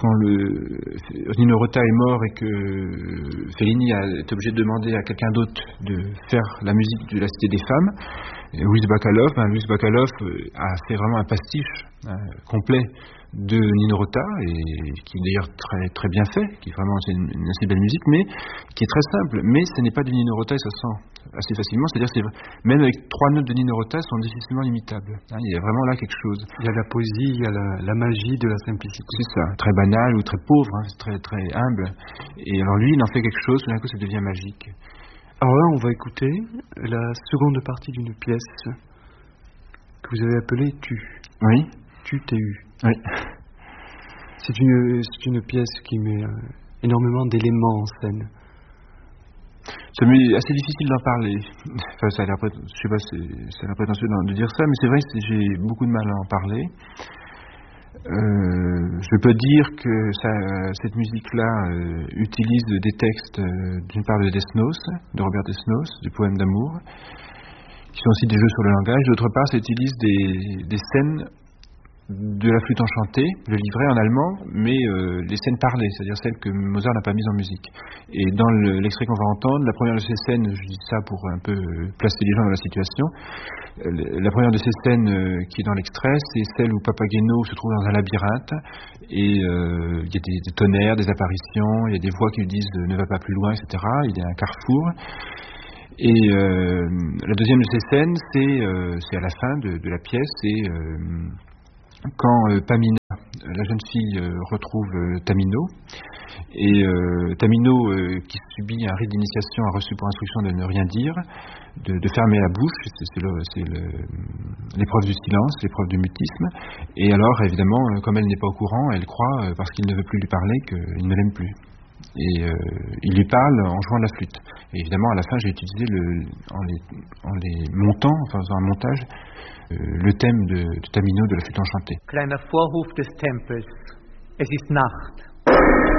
quand Nino Rota est mort et que Fellini est obligé de demander à quelqu'un d'autre de faire la musique de La Cité des Femmes, Luis Bacalov a fait vraiment un pastiche complet de Nino Rota, et qui est d'ailleurs très, très bien fait, qui est vraiment une assez belle musique, mais qui est très simple. Mais ce n'est pas du Nino Rota, et ça se sent assez facilement. C'est-à-dire que même avec 3 notes de Nino Rota sont difficilement imitables. Il y a vraiment là quelque chose. Il y a la poésie, il y a la magie de la simplicité. C'est ça, très banal ou très pauvre, très, très humble. Et alors lui, il en fait quelque chose, tout d'un coup ça devient magique. Alors là, on va écouter la seconde partie d'une pièce que vous avez appelée Tu. Oui. Tu. Oui. C'est une pièce qui met énormément d'éléments en scène. Ça m'est assez difficile d'en parler. Enfin, ça a l'air, je sais pas, ça a l'air prétentieux de dire ça, mais c'est vrai que j'ai beaucoup de mal à en parler. Je peux dire que cette musique-là utilise des textes d'une part de de Robert Desnos, du poème d'amour, qui sont aussi des jeux sur le langage. D'autre part, ça utilise des scènes de la flûte enchantée, le livret en allemand, mais les scènes parlées, c'est-à-dire celles que Mozart n'a pas mises en musique. Et dans l'extrait qu'on va entendre, la première de ces scènes, je dis ça pour un peu placer les gens dans la situation, la première de ces scènes qui est dans l'extrait, c'est celle où Papageno se trouve dans un labyrinthe, et il y a des tonnerres, des apparitions, il y a des voix qui lui disent ne va pas plus loin, etc. Il y a un carrefour. Et la deuxième de ces scènes, c'est à la fin de la pièce, et quand Pamina, la jeune fille, retrouve Tamino, et Tamino, qui subit un rite d'initiation, a reçu pour instruction de ne rien dire, de fermer la bouche, c'est l'épreuve du silence, l'épreuve du mutisme, et alors évidemment, comme elle n'est pas au courant, elle croit, parce qu'il ne veut plus lui parler, qu'il ne l'aime plus. Et il lui parle en jouant de la flûte. Et évidemment, à la fin, j'ai utilisé en les montant, enfin en faisant un montage, le thème de Tamino de la flûte enchantée. Kleiner Vorhof des Tempels. Es ist Nacht.